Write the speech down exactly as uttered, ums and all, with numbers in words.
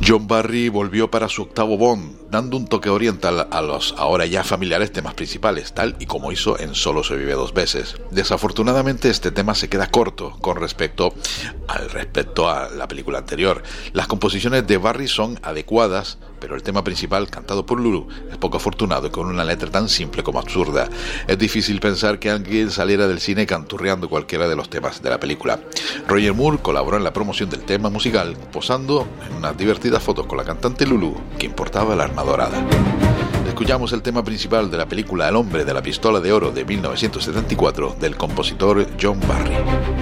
John Barry volvió para su octavo Bond, dando un toque oriental a los ahora ya familiares temas principales, tal y como hizo en Solo se vive dos veces. Desafortunadamente este tema se queda corto con respecto al respecto a la película anterior. Las composiciones de Barry son adecuadas, pero el tema principal, cantado por Lulu, es poco afortunado y con una letra tan simple como absurda. Es difícil pensar que alguien saliera del cine canturreando cualquiera de los temas de la película. Roger Moore colaboró en la promoción del tema musical, posando en unas divertidas fotos con la cantante Lulu, que importaba el arma dorada. Escuchamos el tema principal de la película El hombre de la pistola de oro de mil novecientos setenta y cuatro del compositor John Barry.